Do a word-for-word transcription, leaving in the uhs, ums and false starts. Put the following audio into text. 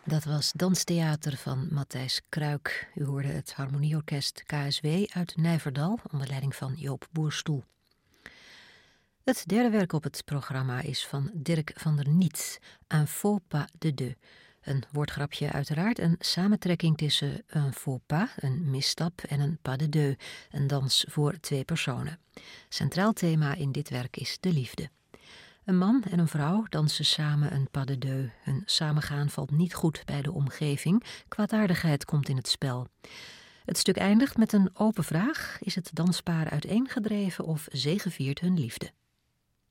Dat was Danstheater van Matthijs Kruik. U hoorde het Harmonieorkest K S W uit Nijverdal onder leiding van Joop Boerstoel. Het derde werk op het programma is van Dirk van der Niet, Un faux pas de deux. Een woordgrapje uiteraard, een samentrekking tussen un faux pas, een misstap, en een pas de deux, een dans voor twee personen. Centraal thema in dit werk is de liefde. Een man en een vrouw dansen samen een pas de deux. Hun samengaan valt niet goed bij de omgeving, kwaadaardigheid komt in het spel. Het stuk eindigt met een open vraag: is het danspaar uiteengedreven of zegeviert hun liefde?